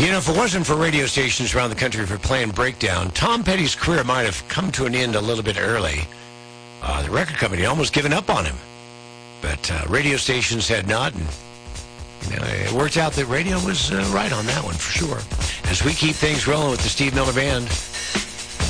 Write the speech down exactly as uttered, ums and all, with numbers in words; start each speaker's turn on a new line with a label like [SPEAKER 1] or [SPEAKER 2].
[SPEAKER 1] You know, if it wasn't for radio stations around the country for playing Breakdown, Tom Petty's career might have come to an end a little bit early. Uh, the record company almost given up on him. But uh, radio stations had not, and you know, it worked out that radio was uh, right on that one for sure. As we keep things rolling with the Steve Miller Band.